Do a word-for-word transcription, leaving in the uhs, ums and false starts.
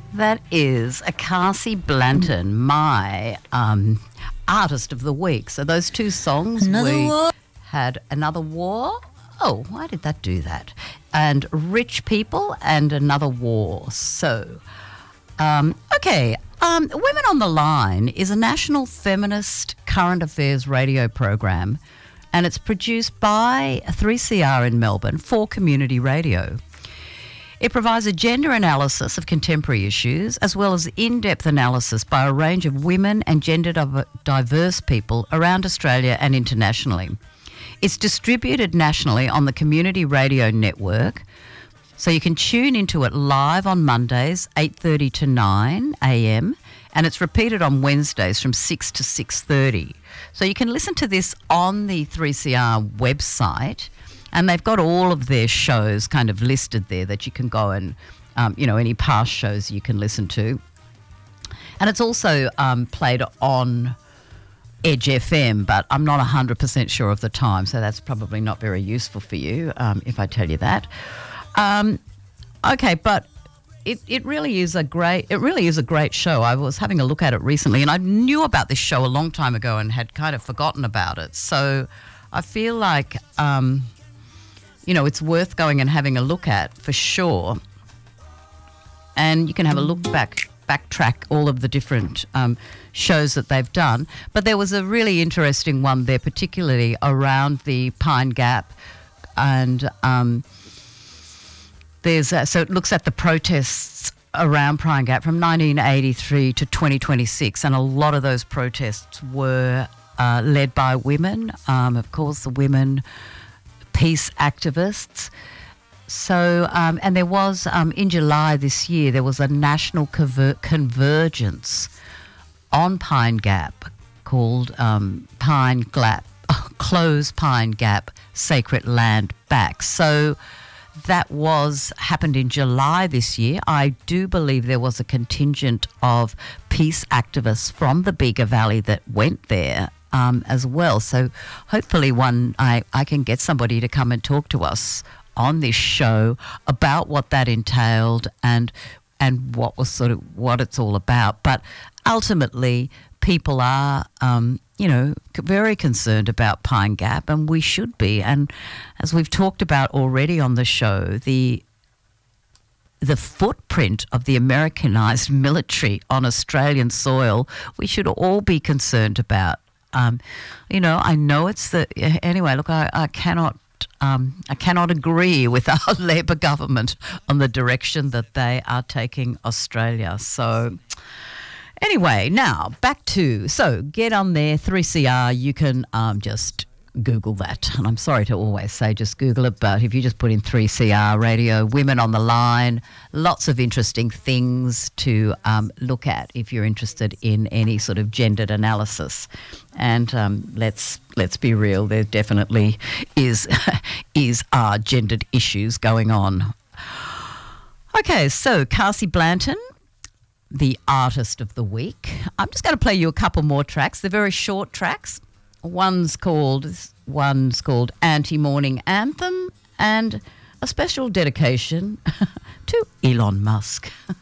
That is a Cassie Blanton, my um, artist of the week. So those two songs, Another we War. had Another War. Oh, why did that do that? And Rich People and Another War. So, um, okay, um, Women on the Line is a national feminist current affairs radio program, and it's produced by three C R in Melbourne for community radio. It provides a gender analysis of contemporary issues as well as in-depth analysis by a range of women and gender div- diverse people around Australia and internationally. It's distributed nationally on the Community Radio Network, so you can tune into it live on Mondays, eight thirty to nine a m, and it's repeated on Wednesdays from six to six thirty. So you can listen to this on the three C R website, and they've got all of their shows kind of listed there that you can go and, um, you know, any past shows you can listen to. And it's also um, played on Edge F M, but I'm not one hundred percent sure of the time, so that's probably not very useful for you um, if I tell you that. Um, okay, but it, it really is a great it really is a great show. I was having a look at it recently, and I knew about this show a long time ago and had kind of forgotten about it. So I feel like um, you know, it's worth going and having a look at for sure. And you can have a look back, backtrack all of the different um, shows that they've done. But there was a really interesting one there, particularly around the Pine Gap. And um, there's a, so it looks at the protests around Pine Gap from nineteen eighty-three to twenty twenty-six. And a lot of those protests were uh, led by women. Um, of course, the women peace activists. So, um, and there was, um, in July this year, there was a national conver- convergence on Pine Gap called um, Pine Gap, Close Pine Gap, Sacred Land Back. So that was, happened in July this year. I do believe there was a contingent of peace activists from the Bega Valley that went there Um, as well. So hopefully one I, I can get somebody to come and talk to us on this show about what that entailed and and what was sort of what it's all about. But ultimately people are um, you know, very concerned about Pine Gap, and we should be. And as we've talked about already on the show, the the footprint of the Americanized military on Australian soil, we should all be concerned about. Um, you know, I know it's the anyway. Look, I, I cannot, um, I cannot agree with our Labor government on the direction that they are taking Australia. So, anyway, now back to so get on there, three C R. You can um, just Google that, and I'm sorry to always say just Google it, but if you just put in three C R radio, Women on the Line, lots of interesting things to um, look at if you're interested in any sort of gendered analysis. And um, let's let's be real, there definitely is is are gendered issues going on. Okay, so Cassie Blanton, the artist of the week. I'm just going to play you a couple more tracks. They're very short tracks. One's called one's called Anti-Morning Anthem, and a special dedication to Elon Musk.